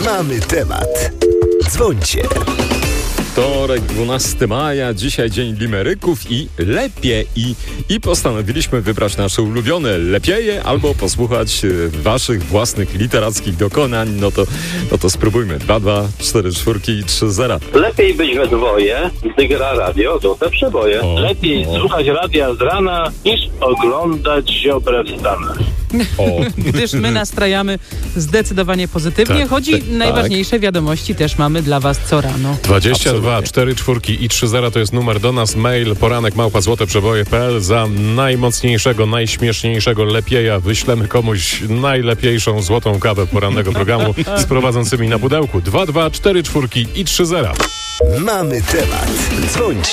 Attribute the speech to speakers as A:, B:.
A: Mamy temat. Dzwońcie.
B: Wtorek, 12 maja, dzisiaj dzień limeryków i lepiej. I postanowiliśmy wybrać nasze ulubione lepieje albo posłuchać waszych własnych literackich dokonań. No to spróbujmy. 2, 2, 4, 4 i 3, 0.
C: Lepiej być we dwoje, gdy gra radio, złote przeboje. Lepiej słuchać radia z rana, niż oglądać Ziobrę w Stanach.
D: Gdyż my nastrajamy zdecydowanie pozytywnie, choć najważniejsze wiadomości też mamy dla was co rano.
E: 22 4 4 i 3 0 to jest numer do nas. Mail poranek@złoteprzeboje.pl. Za najmocniejszego, najśmieszniejszego lepieja wyślemy komuś najlepiejszą złotą kawę porannego programu z prowadzącymi na pudełku. 2 2 4 4 i 3 0.
A: Mamy temat. Dzwońcie.